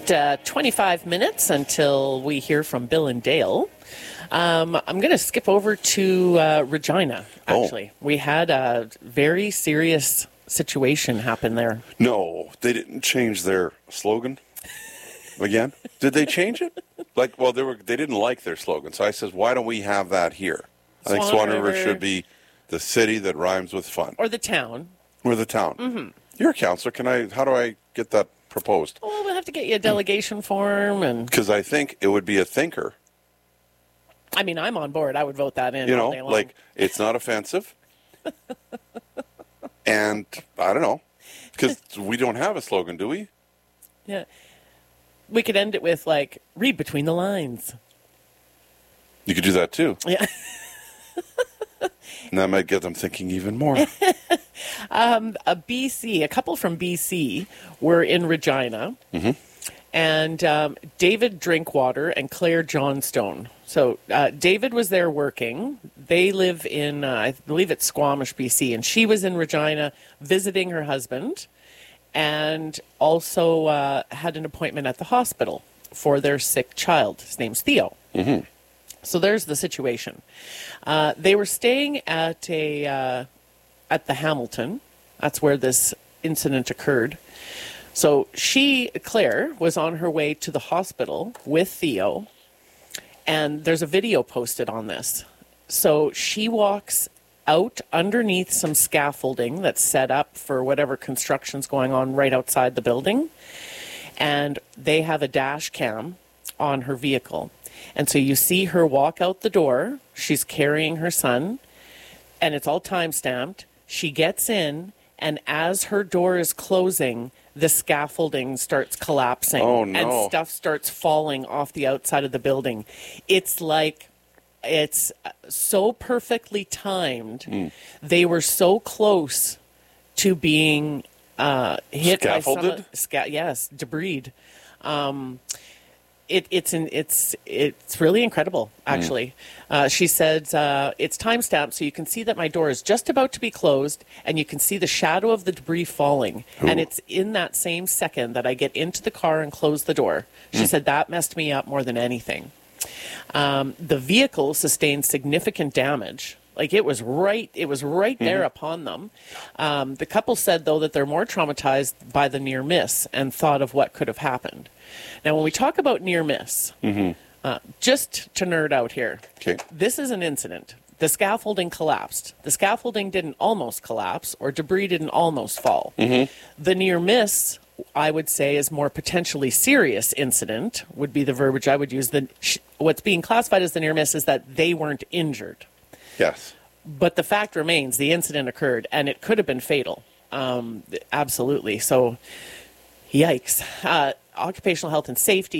25 minutes until we hear from Bill and Dale. I'm going to skip over to Regina, actually. We had a very serious situation happen there. No, they didn't change their slogan again. Did they change it? They didn't like their slogan. So I says, why don't we have that here? I think Swan River should be the city that rhymes with fun. Or the town. Or the town. Mm-hmm. You're a counselor. How do I get that proposed? Well, we'll have to get you a delegation form. Because I think it would be a thinker. I mean, I'm on board. I would vote that in all day long. It's not offensive. And I don't know. Because we don't have a slogan, do we? Yeah. We could end it with, read between the lines. You could do that, too. Yeah. And that might get them thinking even more. A couple from BC were in Regina. Mm-hmm. And David Drinkwater and Claire Johnstone. So David was there working. They live in, I believe it's Squamish, BC. And she was in Regina visiting her husband. And also had an appointment at the hospital for their sick child. His name's Theo. Mm-hmm. So there's the situation. They were staying at the Hamilton. That's where this incident occurred. So Claire, was on her way to the hospital with Theo, and there's a video posted on this. So she walks out underneath some scaffolding that's set up for whatever construction's going on right outside the building, and they have a dash cam on her vehicle. And so you see her walk out the door. She's carrying her son, and it's all time-stamped. She gets in, and as her door is closing, the scaffolding starts collapsing. Oh, no. And stuff starts falling off the outside of the building. It's so perfectly timed. Mm. They were so close to being hit Scaffolded? by yes, debris. It's really incredible, actually. She said, it's time-stamped, so you can see that my door is just about to be closed, and you can see the shadow of the debris falling. Ooh. And it's in that same second that I get into the car and close the door. She said that messed me up more than anything. The vehicle sustained significant damage. It was right there upon them. The couple said, though, that they're more traumatized by the near miss and thought of what could have happened. Now, when we talk about near miss, just to nerd out here, okay. This is an incident. The scaffolding collapsed. The scaffolding didn't almost collapse, or debris didn't almost fall. Mm-hmm. The near miss, I would say, is more potentially serious incident, would be the verbiage I would use. What's being classified as the near miss is that they weren't injured. Yes. But the fact remains, the incident occurred, and it could have been fatal. Absolutely. So, yikes. Occupational health and safety